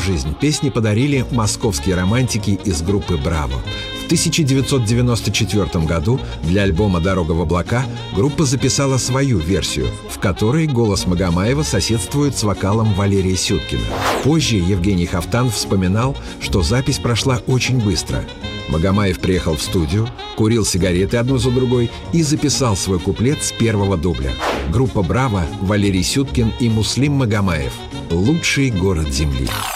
жизнь песни подарили московские романтики из группы «Браво». В 1994 году для альбома «Дорога в облака» группа записала свою версию, в которой голос Магомаева соседствует с вокалом Валерия Сюткина. Позже Евгений Хафтан вспоминал, что запись прошла очень быстро. Магомаев приехал в студию, курил сигареты одну за другой и записал свой куплет с первого дубля. Группа «Браво», Валерий Сюткин и Муслим Магомаев. Лучший город земли.